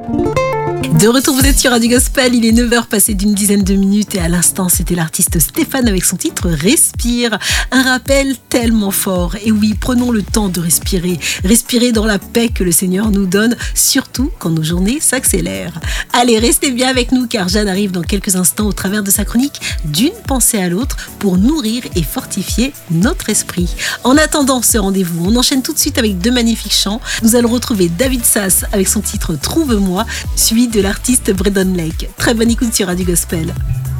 De retour, vous êtes sur Radio Gospel, il est 9h passé d'une dizaine de minutes et à l'instant, c'était l'artiste Stéphane avec son titre Respire. Un rappel tellement fort. Et oui, prenons le temps de respirer. Respirer dans la paix que le Seigneur nous donne, surtout quand nos journées s'accélèrent. Allez, restez bien avec nous car Jeanne arrive dans quelques instants au travers de sa chronique d'une pensée à l'autre pour nourrir et fortifier notre esprit. En attendant ce rendez-vous, on enchaîne tout de suite avec deux magnifiques chants. Nous allons retrouver David Sass avec son titre Trouve-moi, suivi de l'artiste Bredon Lake. Très bonne écoute sur Radio Gospel.